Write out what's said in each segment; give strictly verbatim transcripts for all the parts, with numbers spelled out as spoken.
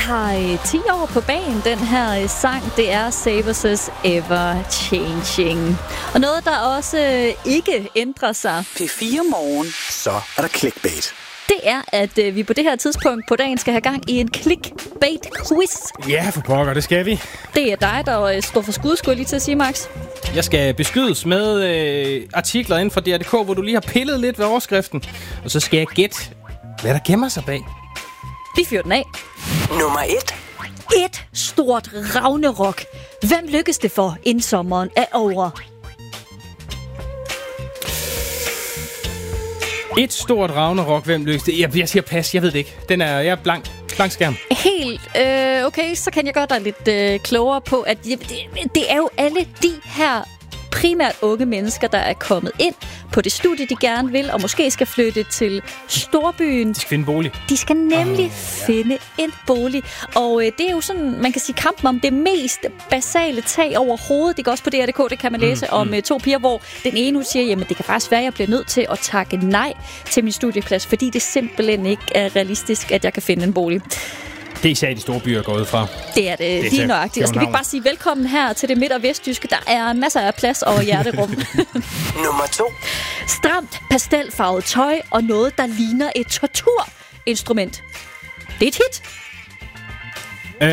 har øh, ti år på bagen, den her øh, sang. Det er Save Us Ever Changing. Og noget, der også øh, ikke ændrer sig. P fire Morgen. Så er der clickbait. Det er, at øh, vi på det her tidspunkt på dagen skal have gang i en clickbait-quiz. Ja, for pokker, det skal vi. Det er dig, der øh, står for skud, skulle jeg lige til at sige, Max. Jeg skal beskydes med øh, artikler inden for D R punktum D K, hvor du lige har pillet lidt ved overskriften. Og så skal jeg gætte, hvad der gemmer sig bag. Vi fyrer den af. Nummer et. Et stort Ragnarok. Hvem lykkes det for, inden sommeren er over? Et stort Ragnarok, hvem lykkes det? Jeg, jeg siger pas, jeg ved det ikke. Den er, jeg er blank. Blank skærm. Helt øh, okay, så kan jeg gøre dig lidt øh, klogere på, at det, det er jo alle de her primært unge mennesker, der er kommet ind på det studie, de gerne vil, og måske skal flytte til storbyen. De skal finde bolig. De skal nemlig oh, finde ja. en bolig. Og øh, det er jo sådan, man kan sige, kampen om det mest basale tag over hovedet. Det går også på D R punktum D K, det kan man læse mm, om mm. to piger, hvor den ene hun siger, jamen det kan faktisk være, at jeg bliver nødt til at takke nej til min studieplads, fordi det simpelthen ikke er realistisk, at jeg kan finde en bolig. Det er især de store byer gået fra. Det er det, lige nøjagtigt. Og skal vi ikke bare sige velkommen her til det midt- og vestjyske? Der er masser af plads og hjerterum. Nummer to. Stramt pastelfarvet tøj og noget, der ligner et torturinstrument. Det er et hit. Øh...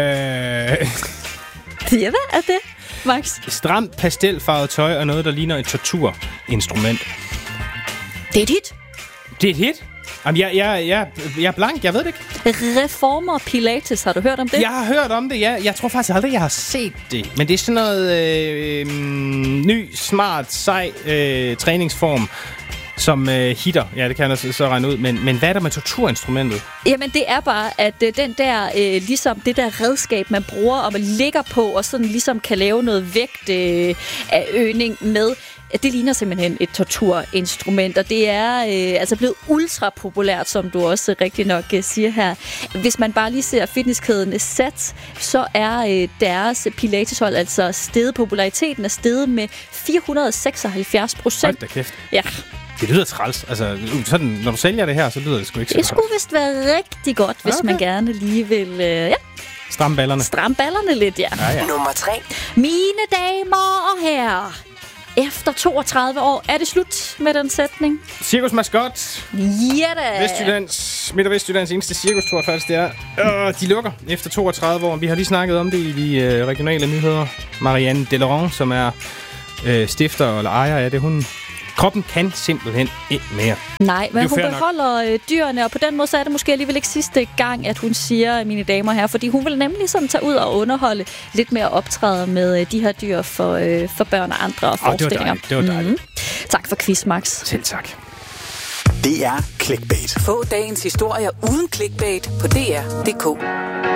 Ja, hvad er det, Max? Stramt pastelfarvet tøj og noget, der ligner et torturinstrument. Det er et hit. Det er et hit? Jamen, jeg, jeg, jeg, jeg er blank, jeg ved det ikke. Reformer Pilates, har du hørt om det? Jeg har hørt om det, ja. Jeg tror faktisk aldrig, jeg har set det. Men det er sådan noget øh, øh, ny, smart, sej øh, træningsform, som øh, hitter. Ja, det kan jeg så, så regne ud. Men, men hvad er der med torturinstrumentet? Jamen, det er bare, at øh, den der, øh, ligesom det der redskab, man bruger, og man ligger på, og sådan ligesom kan lave noget vægt øh, af øgning med, det ligner simpelthen et torturinstrument, og det er øh, altså blevet ultra populært, som du også rigtig nok øh, siger her. Hvis man bare lige ser fitnesskæden Sats, så er øh, deres pilateshold altså steget, populariteten er steget med fire hundrede og seksoghalvfjerds procent. Hold da kæft. Ja. Det lyder træls. Altså, sådan, når du sælger det her, så lyder det sgu ikke så. Det skulle vist være rigtig godt, hvis okay. man gerne lige vil... Øh, ja. Stramme ballerne. Stramme ballerne lidt, ja. ja, ja. Nummer tre. Mine damer og herrer, efter toogtredive år er det slut med den sætning. Cirkusmaskot. Ja da. Vestjyllands, Midt- og Vestjyllands eneste cirkus, tror jeg faktisk, det er. Øh, de lukker efter toogtredive år. Vi har lige snakket om det i de øh, regionale nyheder. Marianne Delaurent, som er øh, stifter eller ejer af det, hun... Kroppen kan simpelthen ikke mere. Nej, men hun beholder øh, dyrene, og på den måde så er det måske alligevel ikke sidste gang, at hun siger, mine damer her, fordi hun vil nemlig sådan tage ud og underholde lidt mere optræde med øh, de her dyr for, øh, for børn og andre og forestillinger. Det var dejligt. Mm-hmm. Tak for quiz, Max. Selv tak. Det er clickbait. Få dagens historier uden clickbait på D R punktum D K.